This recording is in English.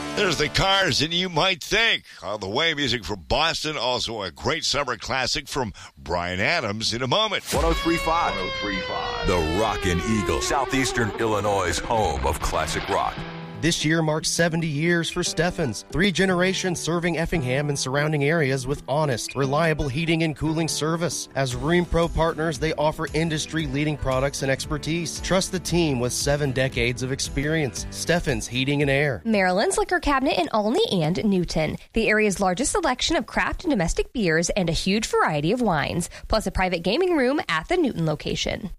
There's the cars that you might think. On the way, music from Boston. Also a great summer classic from Bryan Adams in a moment. 103.5. 103.5. The Rockin' Eagle. Southeastern Illinois' home of classic rock. This year marks 70 years for Steffens. 3 generations serving Effingham and surrounding areas with honest, reliable heating and cooling service. As Rheem Pro partners, they offer industry-leading products and expertise. Trust the team with 7 decades of experience. Steffens Heating and Air. Maryland's Liquor Cabinet in Olney and Newton. The area's largest selection of craft and domestic beers and a huge variety of wines, plus a private gaming room at the Newton location.